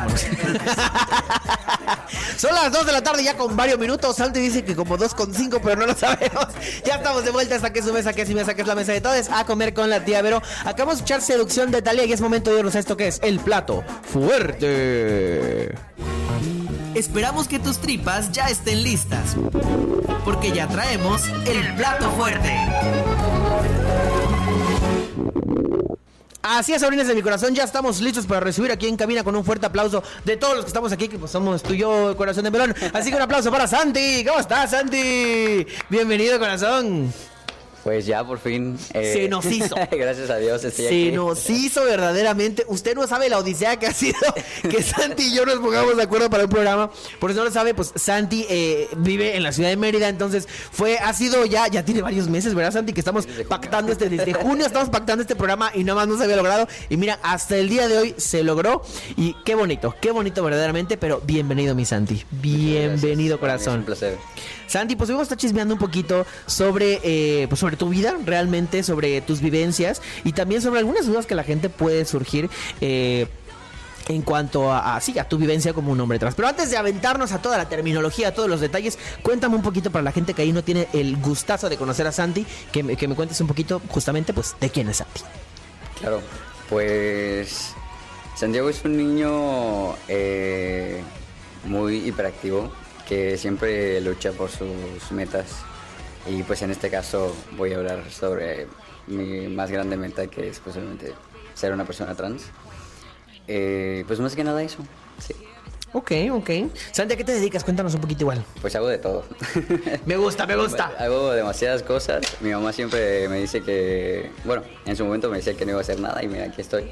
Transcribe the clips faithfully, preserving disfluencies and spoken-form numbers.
Son las dos de la tarde ya con varios minutos. Santi dice que como dos con cinco, pero no lo sabemos. Ya estamos de vuelta. Saqué su mesa, que es mi mesa, que es la mesa de todos. A comer con la tía Vero. Acabamos de escuchar Seducción de Thalía y es momento de irnos a esto que es el plato fuerte. Esperamos que tus tripas ya estén listas, porque ya traemos el plato fuerte. Así es, sobrines de mi corazón, ya estamos listos para recibir aquí en cabina con un fuerte aplauso de todos los que estamos aquí, que pues somos tú y yo, corazón de melón. Así que un aplauso para Santi. ¿Cómo estás, Santi? Bienvenido, corazón. Pues ya por fin eh... se nos hizo. Gracias a Dios estoy Se aquí. nos hizo verdaderamente. Usted no sabe la odisea que ha sido que Santi y yo nos pongamos de acuerdo para un programa. Por si no lo sabe, pues Santi eh, vive en la ciudad de Mérida. Entonces fue, ha sido ya, ya tiene varios meses, ¿verdad, Santi? Que estamos pactando este, desde junio estamos pactando este programa y nada más no se había logrado. Y mira, hasta el día de hoy se logró. Y qué bonito, qué bonito verdaderamente. Pero bienvenido, mi Santi. Bienvenido, corazón. Es un placer. Santi, pues hoy vamos a estar chismeando un poquito sobre, eh, pues sobre tu vida, realmente, sobre tus vivencias y también sobre algunas dudas que la gente puede surgir eh, en cuanto a, a, sí, a tu vivencia como un hombre trans. Pero antes de aventarnos a toda la terminología, a todos los detalles, cuéntame un poquito para la gente que ahí no tiene el gustazo de conocer a Santi, que me, que me cuentes un poquito justamente, pues, de quién es Santi. Claro, pues Santiago es un niño eh, muy hiperactivo, que siempre lucha por sus metas y pues en este caso voy a hablar sobre mi más grande meta, que es posiblemente ser una persona trans. Eh, pues más que nada eso, sí. Ok, ok. Santi, ¿a qué te dedicas? Cuéntanos un poquito igual. Pues hago de todo. Me gusta, me gusta. Hago demasiadas cosas. Mi mamá siempre me dice que, bueno, en su momento me decía que no iba a hacer nada y mira, aquí estoy.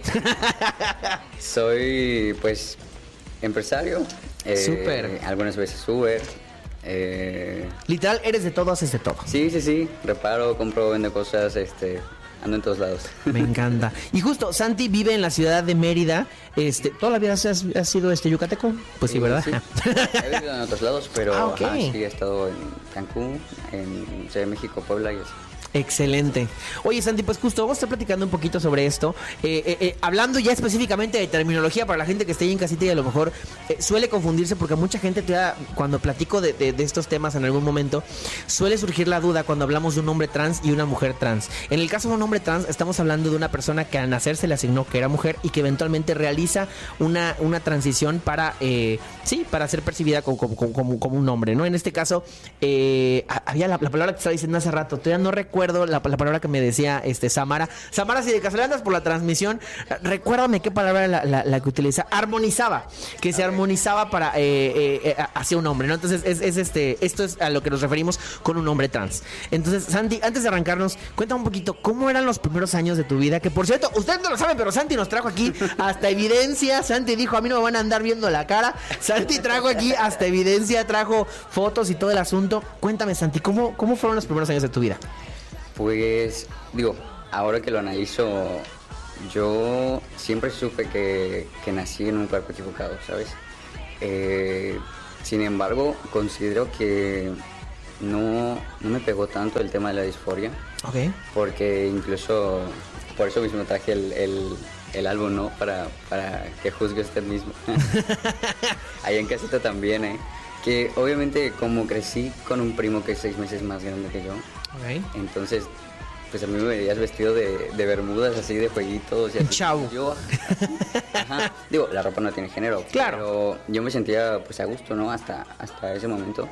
Soy pues empresario. Eh, Súper. Algunas veces Uber. Eh... Literal, eres de todo, haces de todo. Sí, sí, sí. Reparo, compro, vendo cosas, este, ando en todos lados. Me encanta. Y justo, Santi vive en la ciudad de Mérida. Este, ¿toda la vida has, has sido este yucateco? Pues sí, sí, ¿verdad? Sí. He vivido en otros lados, pero ah, okay. ajá, sí he estado en Cancún, en Ciudad de México, Puebla y así. Excelente. Oye, Santi, pues justo vamos a estar platicando un poquito sobre esto, eh, eh, eh, hablando ya específicamente de terminología para la gente que esté ahí en casita y a lo mejor eh, suele confundirse porque mucha gente te da, cuando platico de, de, de estos temas en algún momento, suele surgir la duda cuando hablamos de un hombre trans y una mujer trans. En el caso de un hombre trans estamos hablando de una persona que al nacer se le asignó que era mujer y que eventualmente realiza una, una transición para, eh, sí, para ser percibida como, como, como, como un hombre, ¿no? En este caso, eh, había la, la palabra que estaba diciendo hace rato, todavía no recuerdo La, la palabra que me decía este Samara. Samara, si de casualidad andas por la transmisión, recuérdame qué palabra era la, la, la que utiliza. Armonizaba, que se armonizaba para eh, eh, hacia un hombre, ¿no? Entonces es, es este, esto es a lo que nos referimos con un hombre trans. Entonces, Santi, antes de arrancarnos, cuéntame un poquito cómo eran los primeros años de tu vida, que por cierto, ustedes no lo saben, pero Santi nos trajo aquí hasta evidencia. Santi dijo, a mí no me van a andar viendo la cara. Santi trajo aquí hasta evidencia, trajo fotos y todo el asunto. Cuéntame, Santi, ¿cómo, cómo fueron los primeros años de tu vida? Pues, digo, ahora que lo analizo, yo siempre supe que, que nací en un cuerpo equivocado, ¿sabes? Eh, sin embargo, considero que no, no me pegó tanto el tema de la disforia. Ok. Porque incluso, por eso mismo traje el, el, el álbum, ¿no? Para, para que juzgue usted mismo. Ahí en casita también, ¿eh? Que obviamente como crecí con un primo que es seis meses más grande que yo, okay. Entonces pues a mí me veías vestido de, de bermudas así de jueguitos y así. Chavo. Yo, ajá, digo, la ropa no tiene género, claro. Pero yo me sentía pues a gusto, ¿no? Hasta, hasta ese momento.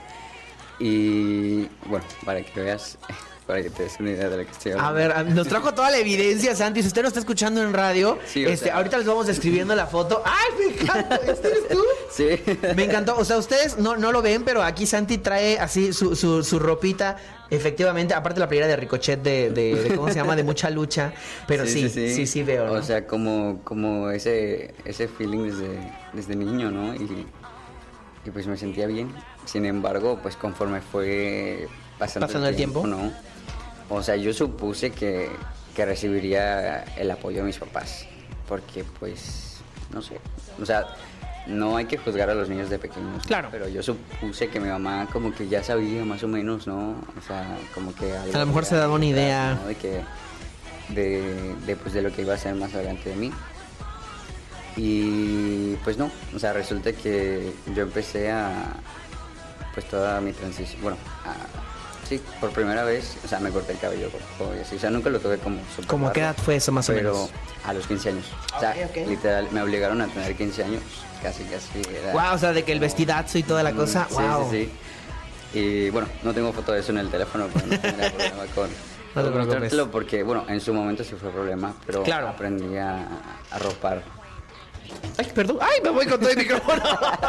Y bueno, para que veas, para que te des una idea de lo que estoy hablando. A ver, nos trajo toda la evidencia, Santi. Si usted no está escuchando en radio, sí, este, sea, ahorita les vamos describiendo la foto. ¡Ay, me encanta! ¿Este eres tú? Sí. Me encantó. O sea, ustedes no, no lo ven, pero aquí Santi trae así su, su, su ropita. Efectivamente, aparte la playera de Ricochet de, de, de ¿cómo se llama? De mucha lucha. Pero sí, sí, sí, sí, sí, sí veo, ¿no? O sea, como, como ese, ese feeling desde, desde niño, ¿no? Y, y pues me sentía bien. Sin embargo, pues conforme fue pasando, pasando el tiempo, tiempo, ¿no? O sea, yo supuse que, que recibiría el apoyo de mis papás. Porque pues, no sé, o sea, no hay que juzgar a los niños de pequeños. Claro. Pero yo supuse que mi mamá como que ya sabía más o menos, ¿no? O sea, como que algo a lo mejor se daba una idea, ¿no? De que, de, de, pues, de lo que iba a ser más adelante de mí. Y pues no, o sea, resulta que yo empecé a, pues toda mi transición, bueno, a, sí, por primera vez, o sea, me corté el cabello corto y así, o sea, nunca lo tuve como súper ¿Cómo largo, qué edad fue eso más o menos? pero a los quince años, o sea, Ok, ok. literal, me obligaron a tener quince años, casi, casi. Era Wow, o sea, de que el vestidazo y toda la cosa, Sí, wow. sí, sí. Y bueno, no tengo foto de eso en el teléfono, pero no tendría problema con No te preocupes. mostrártelo porque, bueno, en su momento sí fue problema, pero Claro. aprendí a, a ropar. Ay, perdón. Ay, me voy con todo el micrófono.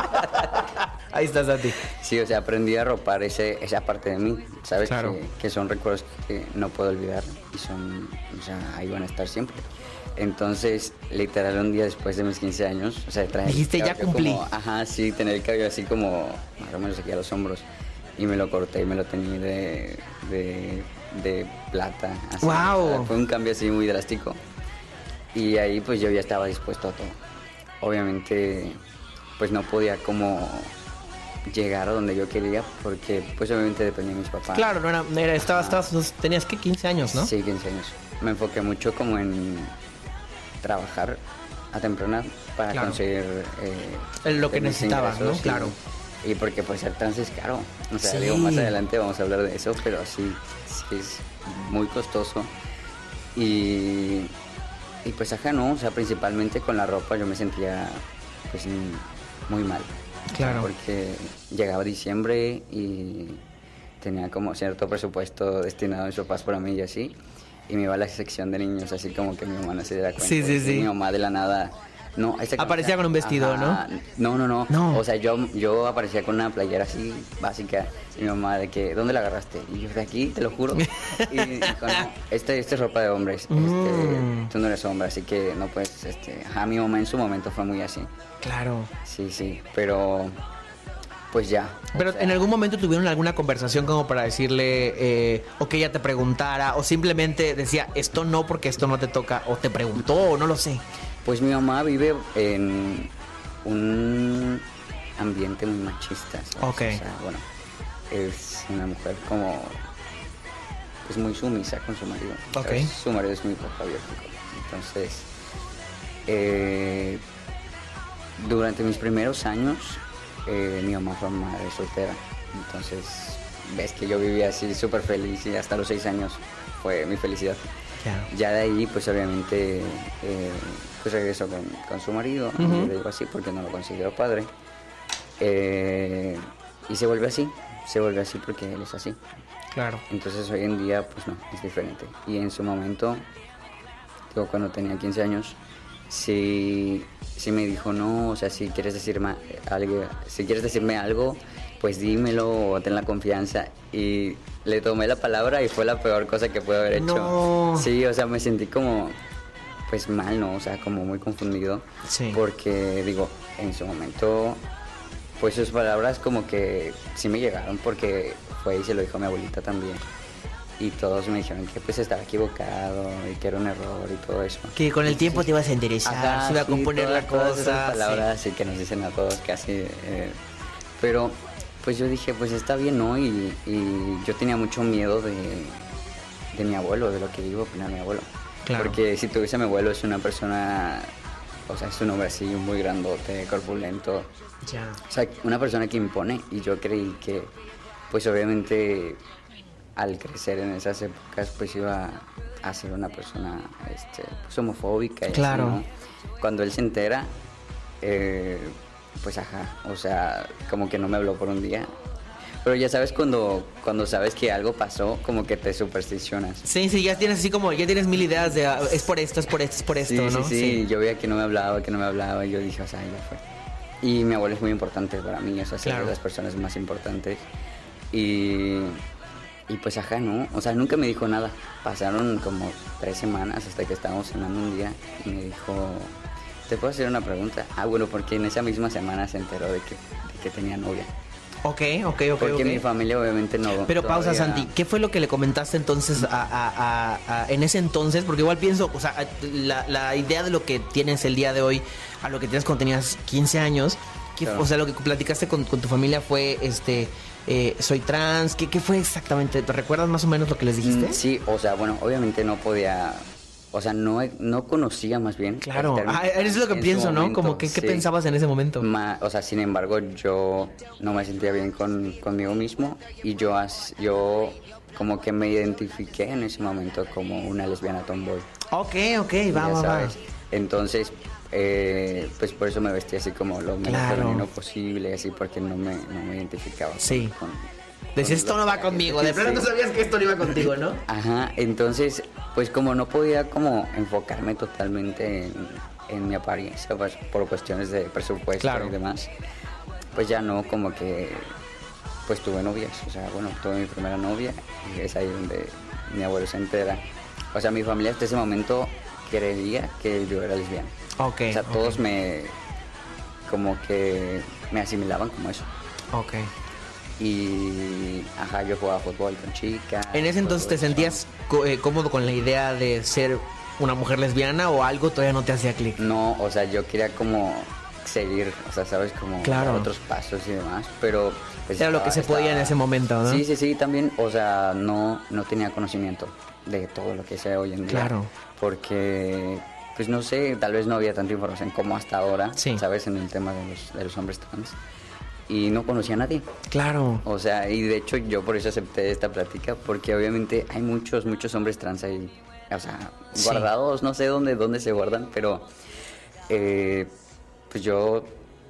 Ahí está, Santi. Sí, o sea, aprendí a ropar ese, esa parte de mí, ¿sabes? Claro. Que, que son recuerdos que no puedo olvidar y son, o sea, ahí van a estar siempre. Entonces, literal, un día después de mis quince años, o sea, traer el Dijiste, ya cabello cumplí. como- ajá, sí, tener el cabello así como, más o menos aquí a los hombros. Y me lo corté y me lo teñí de, de, de plata. Así. ¡Guau! O sea, fue un cambio así muy drástico. Y ahí pues yo ya estaba dispuesto a todo. Obviamente, pues no podía como llegar a donde yo quería porque pues obviamente dependía de mis papás. Claro, no era, no era estabas, estabas, tenías que quince años, ¿no? Sí, quince años. Me enfoqué mucho como en trabajar a temprana edad para Claro. conseguir eh, Lo que mis necesitabas, ¿no? ingresos, sí. Claro. Y porque pues ser trans es caro. O sea, Sí. digo, más adelante vamos a hablar de eso, pero sí, sí es muy costoso. Y, y pues ajá, no, o sea, principalmente con la ropa yo me sentía pues mm, muy mal. Claro. Porque llegaba diciembre y tenía como cierto presupuesto destinado a mis papás para mí y así. Y me iba a la sección de niños, así como que mi mamá no se diera cuenta. Sí, sí, Y sí. Mi mamá de la nada... No, esa Aparecía con un vestido, Ajá. ¿no? No, no, no. No. O sea, yo, yo aparecía con una playera así básica. Y mi mamá de que, ¿dónde la agarraste? Y yo, de aquí, te lo juro. Y dijo, no, este, este es ropa de hombres. Este, Mm. tú no eres hombre, así que no puedes... Este... Ajá, mi mamá en su momento fue muy así. Claro. Sí, sí, pero... Pues ya. o Pero sea, en algún momento tuvieron alguna conversación como para decirle, eh, o que ella te preguntara, o simplemente decía, esto no porque esto no te toca, o te preguntó, o no lo sé. Pues mi mamá vive en un ambiente muy machista, ¿sabes? Ok. O sea, bueno, es una mujer como... Es muy sumisa con su marido. Ok. ¿sabes? Su marido es muy poco abierto. Entonces, eh, durante mis primeros años, eh, mi mamá fue madre soltera. Entonces, ves que yo vivía así súper feliz y hasta los seis años fue mi felicidad. Ya. Ya de ahí, pues obviamente, eh, pues regresó con, con su marido, Ujú. yo le digo así porque no lo considero padre. Eh, y se vuelve así, se vuelve así porque él es así. Claro. Entonces hoy en día, pues no, es diferente. Y en su momento, digo, cuando tenía quince años, sí, sí me dijo, no, o sea, si quieres decirme algo, si quieres decirme algo, pues dímelo o ten la confianza. Y le tomé la palabra y fue la peor cosa que pude haber hecho. No. Sí, o sea, me sentí como, pues mal, ¿no? O sea, como muy confundido. Sí. Porque, digo, en su momento, pues sus palabras como que sí me llegaron porque fue y se lo dijo a mi abuelita también. Y todos me dijeron que pues estaba equivocado y que era un error y todo eso. Que con el tiempo te ibas a enderezar, Ajá, se iba a sí, componer todas- la todas esas cosa. palabras sí. que nos dicen a todos casi. eh, pero pues yo dije, pues está bien, ¿no? Y, y yo tenía mucho miedo de, de mi abuelo, de lo que iba a opinar mi abuelo. Claro. Porque si tuviese a mi abuelo es una persona, o sea, es un hombre así muy grandote, corpulento. Sí. Ya. O sea, una persona que impone. Y yo creí que, pues obviamente, al crecer en esas épocas, pues iba a ser una persona este, pues, homofóbica. Y así, Claro. ¿no? Cuando él se entera, eh, pues ajá, o sea, como que no me habló por un día. Pero ya sabes, cuando, cuando sabes que algo pasó, como que te supersticionas. Sí, sí, ya tienes así como, ya tienes mil ideas de, ah, es por esto, es por esto, es por esto, Sí, ¿no? sí, sí, yo veía que no me hablaba, que no me hablaba, y yo dije, o sea, ya fue. Y mi abuelo es muy importante para mí, o sea, es Claro. de las personas más importantes. Y, y pues ajá, ¿no? O sea, nunca me dijo nada. Pasaron como tres semanas hasta que estábamos cenando un día y me dijo, ¿te puedo hacer una pregunta? Ah, bueno, porque en esa misma semana se enteró de que, de que tenía novia. Ok, ok, ok, Porque ok. mi familia obviamente no... Pero pausa, todavía- Santi, ¿qué fue lo que le comentaste entonces a, a- a- a- en ese entonces? Porque igual pienso, o sea, la, la idea de lo que tienes el día de hoy a lo que tienes cuando tenías quince años, ¿qué- Claro. o sea, lo que platicaste con, con tu familia fue, este, eh, soy trans, ¿qué, ¿qué fue exactamente? ¿Te recuerdas más o menos lo que les dijiste? Mm, Sí, o sea, bueno, obviamente no podía o sea, no, no conocía más bien. Claro, el término ah, eso es lo que en su pienso, ¿no? momento, Como que, ¿qué sí. pensabas en ese momento? Ma- o sea, sin embargo, yo no me sentía bien con, conmigo mismo y yo, as- yo como que me identifiqué en ese momento como una lesbiana tomboy. Ok, ok, va, ya va, va. sabes. Entonces, eh, pues por eso me vestí así como lo menos Claro. femenino posible, así porque no me, no me identificaba. con- Sí. con- Decías, con esto los no va trajes. conmigo. De pronto Sí. no sabías que esto no iba contigo, ¿no? Ajá, entonces, pues como no podía como enfocarme totalmente en, en mi apariencia, pues por cuestiones de presupuesto Claro. y demás, pues ya no como que, pues tuve novias, o sea, bueno, tuve mi primera novia y es ahí donde mi abuelo se entera. O sea, mi familia hasta ese momento creía que yo era lesbiana. Ok. O sea, ok, todos me, como que me asimilaban como eso. Ok. Y, ajá, yo jugaba fútbol con chicas. ¿En ese entonces te todo eso. sentías co- eh, cómodo con la idea de ser una mujer lesbiana o algo todavía no te hacía clic? No, o sea, yo quería como seguir, o sea, sabes, como Claro. dar otros pasos y demás, pero pues, Era lo que se podía en ese momento, ¿no? Sí, sí, sí, también, o sea, no, no tenía conocimiento de todo lo que sé hoy en día. Claro. Porque, pues no sé, tal vez no había tanta información como hasta ahora, Sí. sabes, en el tema de los, de los hombres trans. Y no conocía a nadie. Claro. O sea, y de hecho yo por eso acepté esta plática, porque obviamente hay muchos, muchos hombres trans ahí, o sea, Sí. guardados, no sé dónde, dónde se guardan, pero eh, pues yo,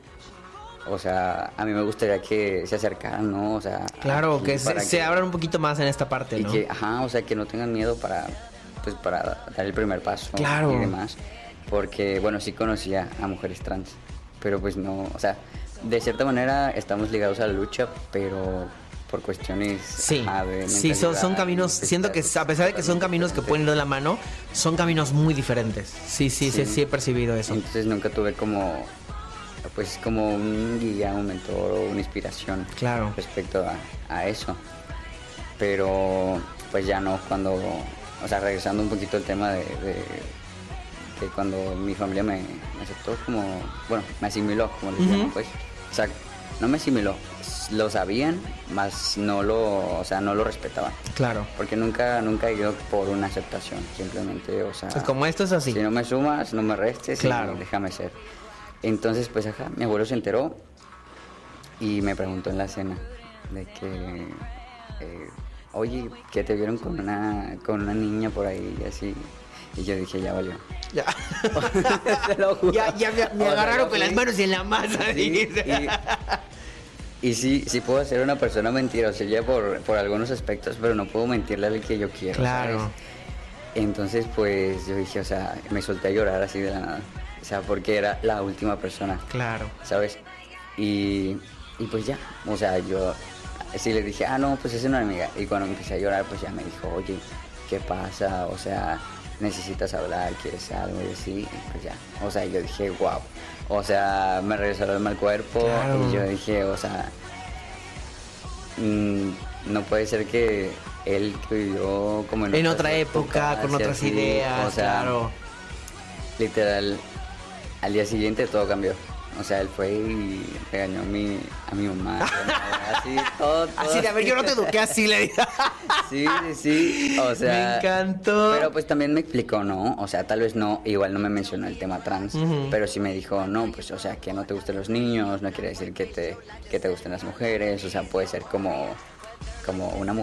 o sea, a mí me gustaría que se acercaran, ¿no? O sea, Claro, aquí que se, para se abran un poquito más en esta parte, y ¿no? que, ajá, o sea, que no tengan miedo para, pues, para dar el primer paso Claro. y demás, porque, bueno, sí conocía a mujeres trans, pero pues no, o sea, de cierta manera estamos ligados a la lucha, pero por cuestiones Sí, ajá, de sí, son, son mentalidad, caminos, de siento que estar a pesar de que son totalmente caminos que diferentes. pueden ir de la mano, son caminos muy diferentes. Sí, sí, sí, Sí. sí he percibido eso. Entonces nunca tuve como, pues como un guía, un mentor o una inspiración Claro. respecto a, a eso. Pero pues ya no, cuando, o sea, regresando un poquito al tema de, de, de cuando mi familia me, me aceptó como, bueno, me asimiló, como les Ujú. llaman, pues. O sea, no me asimiló, lo sabían, más no lo, o sea, no lo respetaban. Claro. Porque nunca, nunca he ido por una aceptación, simplemente, o sea... Pues como esto es así. Si no me sumas, no me restes, y Claro. déjame ser. Entonces, pues, ajá, mi abuelo se enteró y me preguntó en la cena de que, eh, oye, que te vieron con una, con una niña por ahí y así. Y yo dije, ya valió. Ya. Te lo juro. ya, ya me, me O sea, agarraron yo con las fui- manos en la masa. Sí, dice. y, y sí, sí puedo ser una persona mentirosa por, por algunos aspectos, pero no puedo mentirle al que yo quiero, Claro. ¿sabes? Entonces, pues, yo dije, o sea, me solté a llorar así de la nada. O sea, porque era la última persona, Claro. ¿sabes? Y, y pues ya, o sea, yo sí le dije, ah, no, pues es una amiga. Y cuando empecé a llorar, pues ya me dijo, oye, ¿qué pasa? O sea, necesitas hablar, quieres algo y así. Y pues ya, o sea, yo dije, wow. O sea, me regresó el alma al cuerpo. Claro. Y yo dije, o sea, mm, no puede ser que él que vivió como en, En otras otra época, épocas con y otras así, ideas, o sea, claro. literal, al día siguiente todo cambió. O sea, él fue y regañó a mi, a mi mamá, así, todo, todo. Así de, a ver, yo no te eduqué así, le dije. Sí, sí, sí, o sea... Me encantó. Pero pues también me explicó, ¿no? O sea, tal vez no, igual no me mencionó el tema trans, Ujú. pero sí me dijo, no, pues, o sea, que no te gusten los niños, no quiere decir que te, que te gusten las mujeres, o sea, puede ser como, como una mujer